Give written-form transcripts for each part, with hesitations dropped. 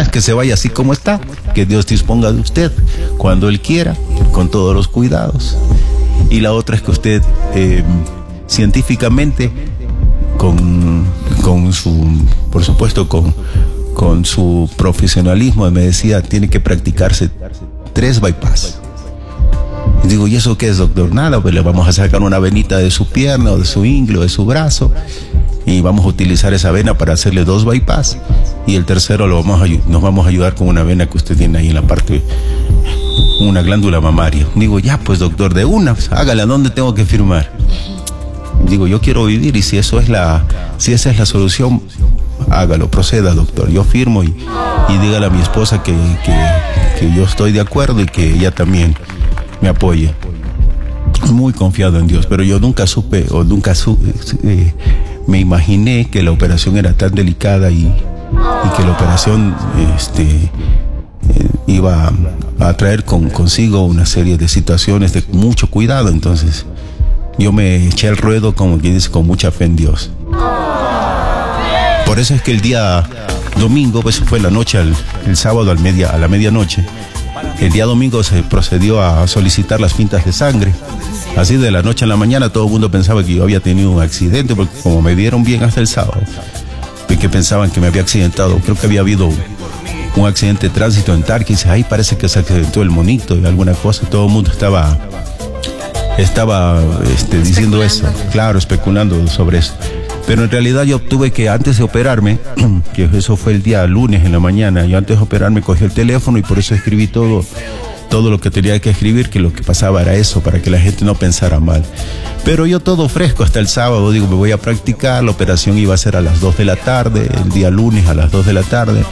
es que se vaya así como está, que Dios disponga de usted cuando Él quiera, con todos los cuidados. Y la otra es que usted científicamente, por supuesto, con su profesionalismo, me decía, tiene que practicarse 3 bypass. Y digo, ¿y eso qué es, doctor? Nada, pues le vamos a sacar una venita de su pierna o de su ingle o de su brazo y vamos a utilizar esa vena para hacerle 2 bypass, y el tercero nos vamos a ayudar con una vena que usted tiene ahí en la parte, una glándula mamaria. Digo, ya pues, doctor, de una, pues, hágala, ¿dónde tengo que firmar? Digo, yo quiero vivir, y si esa es la solución, hágalo, proceda, doctor. Yo firmo y dígale a mi esposa que yo estoy de acuerdo y que ella también me apoye. Muy confiado en Dios, pero yo nunca me imaginé que la operación era tan delicada y que la operación iba a traer consigo una serie de situaciones de mucho cuidado. Entonces yo me eché al ruedo, como quien dice, con mucha fe en Dios. Por eso es que el día domingo, pues fue la noche, el sábado a la medianoche, el día domingo se procedió a solicitar las pintas de sangre. Así de la noche a la mañana todo el mundo pensaba que yo había tenido un accidente, porque como me vieron bien hasta el sábado, que pensaban que me había accidentado. Creo que había habido un accidente de tránsito en Tarqui, ahí parece que se accidentó el monito y alguna cosa. Todo el mundo estaba diciendo eso, claro, especulando sobre eso. Pero en realidad yo tuve que, antes de operarme, que eso fue el día lunes en la mañana, yo antes de operarme cogí el teléfono y por eso escribí todo lo que tenía que escribir, que lo que pasaba era eso, para que la gente no pensara mal. Pero yo todo fresco hasta el sábado, digo, me voy a practicar. La operación iba a ser a las 2 de la tarde, el día lunes a las 2 de la tarde.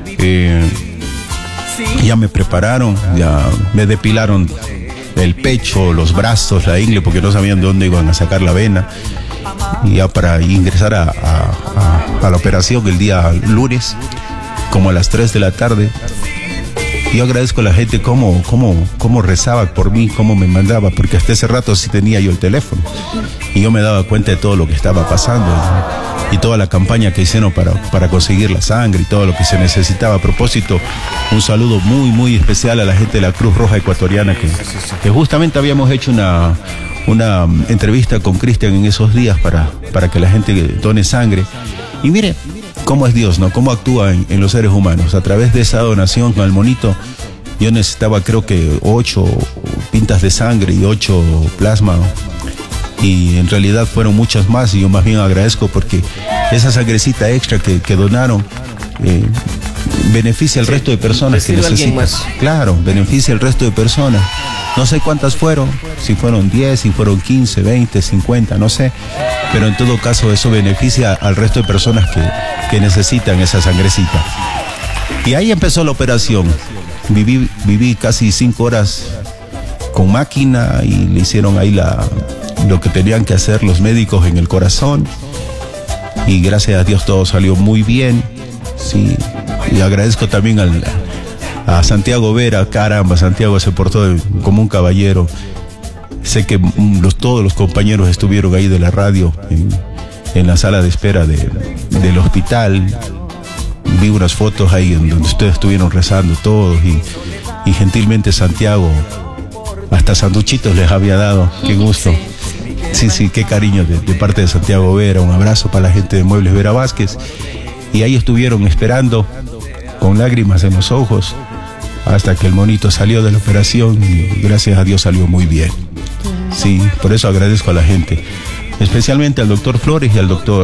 Ya me prepararon, ya me depilaron el pecho, los brazos, la ingle, porque no sabían de dónde iban a sacar la vena. Y ya para ingresar a la operación el día lunes, como a las 3 de la tarde, yo agradezco a la gente cómo rezaba por mí, cómo me mandaba, porque hasta ese rato sí tenía yo el teléfono y yo me daba cuenta de todo lo que estaba pasando y toda la campaña que hicieron para conseguir la sangre y todo lo que se necesitaba. A propósito, un saludo muy muy especial a la gente de la Cruz Roja Ecuatoriana, que justamente habíamos hecho una entrevista con Cristian en esos días para que la gente done sangre. Y mire cómo es Dios, ¿no? Cómo actúa en los seres humanos. A través de esa donación con el monito, yo necesitaba, creo que 8 pintas de sangre y 8 plasma, y en realidad fueron muchas más, y yo más bien agradezco porque esa sangrecita extra que donaron beneficia al resto de personas que necesitan. Claro, beneficia al resto de personas. No sé cuántas fueron, si fueron 10, si fueron 15, 20, 50, no sé. Pero en todo caso eso beneficia al resto de personas que necesitan esa sangrecita. Y ahí empezó la operación. Viví casi 5 horas con máquina y le hicieron ahí lo que tenían que hacer los médicos en el corazón. Y gracias a Dios todo salió muy bien. Sí. Y agradezco también a Santiago Vera. Caramba, Santiago se portó como un caballero. Sé que todos los compañeros estuvieron ahí de la radio en la sala de espera del hospital. Vi unas fotos ahí en donde ustedes estuvieron rezando todos y gentilmente Santiago hasta sanduchitos les había dado. Qué gusto. Sí, qué cariño de parte de Santiago Vera. Un abrazo para la gente de Muebles Vera Vázquez. Y ahí estuvieron esperando con lágrimas en los ojos hasta que el monito salió de la operación y gracias a Dios salió muy bien. Sí, por eso agradezco a la gente, especialmente al doctor Flores y al doctor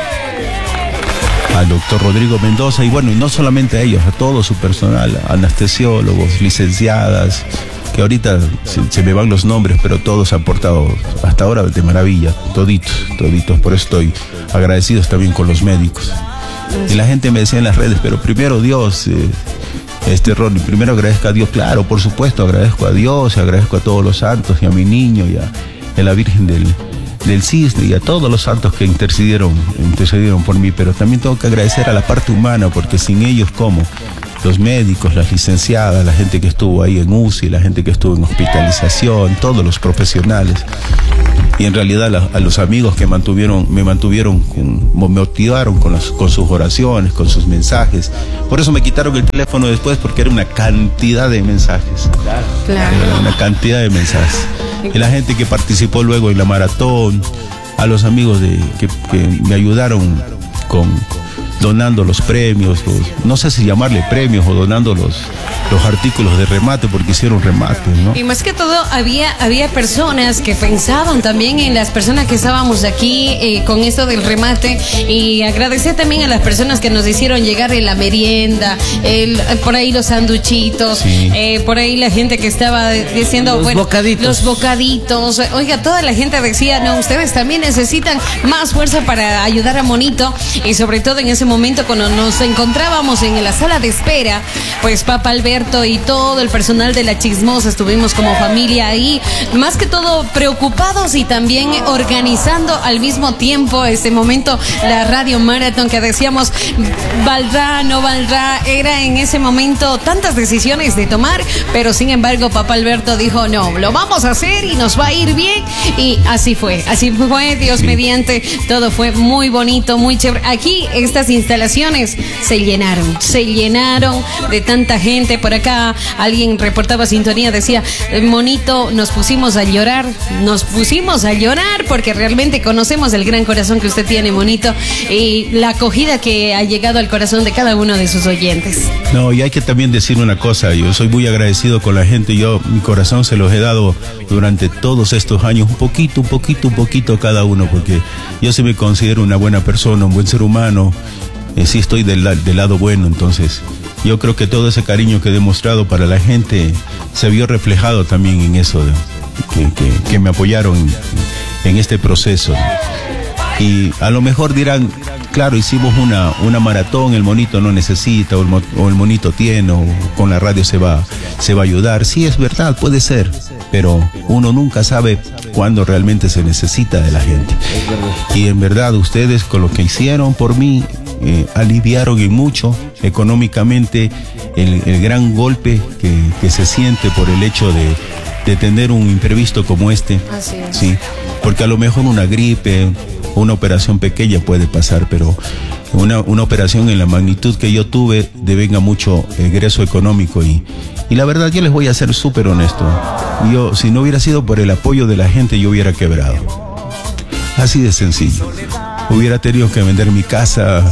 Rodrigo Mendoza, y bueno, y no solamente a ellos, a todo su personal, anestesiólogos, licenciadas, que ahorita se me van los nombres, pero todos han portado hasta ahora de maravilla, toditos, por eso estoy agradecidos también con los médicos. Y la gente me decía en las redes, pero primero Dios, Ronnie, primero agradezco a Dios. Claro, por supuesto, agradezco a Dios, agradezco a todos los santos y a mi niño y a la Virgen del Cisne y a todos los santos que intercedieron por mí, pero también tengo que agradecer a la parte humana, porque sin ellos, ¿cómo? Los médicos, las licenciadas, la gente que estuvo ahí en UCI, la gente que estuvo en hospitalización, todos los profesionales. Y en realidad a los amigos que me motivaron con sus oraciones, con sus mensajes. Por eso me quitaron el teléfono después, porque era una cantidad de mensajes. Claro. Era una cantidad de mensajes. Y la gente que participó luego en la maratón, a los amigos que me ayudaron donando los premios, no sé si llamarle premios o donando los artículos de remate, porque hicieron remates, ¿no? Y más que todo, había personas que pensaban también en las personas que estábamos aquí con esto del remate, y agradecer también a las personas que nos hicieron llegar la merienda, por ahí los sanduchitos, sí. Por ahí la gente que estaba diciendo, los bocaditos. Oiga, toda la gente decía, no, ustedes también necesitan más fuerza para ayudar a Monito, y sobre todo en ese momento cuando nos encontrábamos en la sala de espera, pues Papa Alberto y todo el personal de La Chismosa estuvimos como familia ahí, más que todo preocupados y también organizando al mismo tiempo ese momento la Radio Maratón, que decíamos, ¿valdrá, no valdrá? Era en ese momento tantas decisiones de tomar, pero sin embargo Papa Alberto dijo, no, lo vamos a hacer y nos va a ir bien, y así fue, Dios mediante, todo fue muy bonito, muy chévere. Aquí estas instalaciones se llenaron de tanta gente. Por acá alguien reportaba sintonía, decía, Monito, nos pusimos a llorar porque realmente conocemos el gran corazón que usted tiene, Monito, y la acogida que ha llegado al corazón de cada uno de sus oyentes. No, y hay que también decir una cosa, yo soy muy agradecido con la gente, mi corazón se los he dado durante todos estos años, un poquito cada uno, porque yo sí me considero una buena persona, un buen ser humano, sí estoy del lado bueno. Entonces yo creo que todo ese cariño que he demostrado para la gente se vio reflejado también en eso, que me apoyaron en este proceso. Y a lo mejor dirán, claro, hicimos una maratón, el Monito no necesita, o el Monito tiene, o con la radio se va a ayudar. Sí, es verdad, puede ser, pero uno nunca sabe cuándo realmente se necesita de la gente. Y en verdad ustedes, con lo que hicieron por mí, aliviaron en mucho económicamente el gran golpe que se siente por el hecho de tener un imprevisto como este. Así es. Sí, porque a lo mejor una gripe, una operación pequeña puede pasar, pero una operación en la magnitud que yo tuve devenga mucho egreso económico, y la verdad, yo les voy a ser súper honesto, yo, si no hubiera sido por el apoyo de la gente, yo hubiera quebrado, así de sencillo. Hubiera tenido que vender mi casa,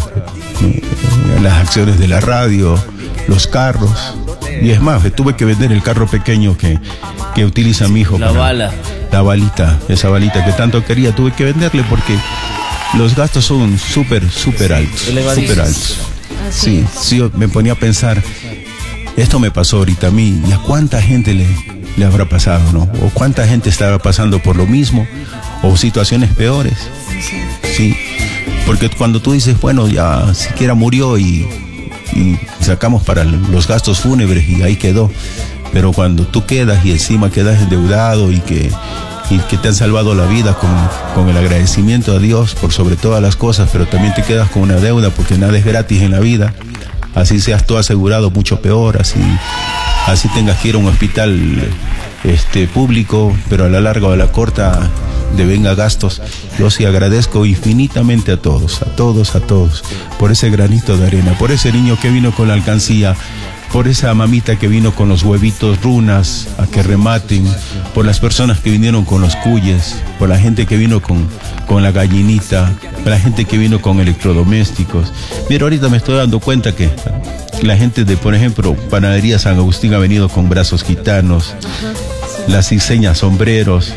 las acciones de la radio, los carros, y es más, tuve que vender el carro pequeño que utiliza mi hijo. La balita, esa balita que tanto quería, tuve que venderle porque los gastos son súper altos. Sí, yo me ponía a pensar, esto me pasó ahorita a mí, ¿y a cuánta gente le habrá pasado, no? O cuánta gente estaba pasando por lo mismo, o situaciones peores. Sí, porque cuando tú dices, bueno, ya siquiera murió y sacamos para los gastos fúnebres y ahí quedó, pero cuando tú quedas y encima quedas endeudado y que te han salvado la vida con el agradecimiento a Dios por sobre todas las cosas, pero también te quedas con una deuda porque nada es gratis en la vida, así seas tú asegurado, mucho peor, así tengas que ir a un hospital público, pero a la larga o a la corta devenga gastos. Yo sí agradezco infinitamente a todos, por ese granito de arena, por ese niño que vino con la alcancía, por esa mamita que vino con los huevitos runas a que rematen, por las personas que vinieron con los cuyes, por la gente que vino con la gallinita, por la gente que vino con electrodomésticos. Mira, ahorita me estoy dando cuenta que la gente de, por ejemplo, Panadería San Agustín ha venido con brazos gitanos, Las Iseñas sombreros,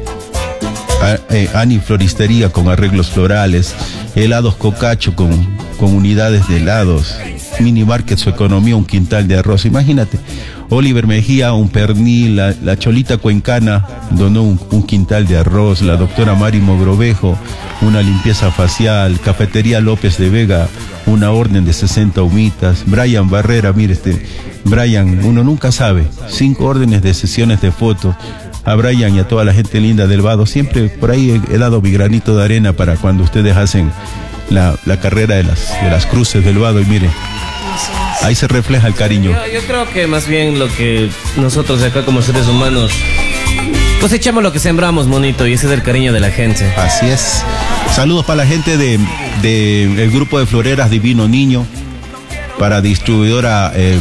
Ani Floristería con arreglos florales, Helados Cocacho con unidades de helados, Mini Market Su Economía, un quintal de arroz. Imagínate, Oliver Mejía, un pernil, la Cholita Cuencana donó un quintal de arroz, la doctora Mari Mogrovejo, una limpieza facial, Cafetería López de Vega, una orden de 60 humitas, Brian Barrera, mire Brian, uno nunca sabe, 5 órdenes de sesiones de fotos. A Brian y a toda la gente linda del Vado, siempre por ahí he dado mi granito de arena para cuando ustedes hacen la carrera de las cruces del Vado, y mire, ahí se refleja el cariño. Yo creo que más bien lo que nosotros acá como seres humanos Cosechamos lo que sembramos, monito, y ese es el cariño de la gente. Así es. Saludos para la gente de el grupo de floreras Divino Niño, para distribuidora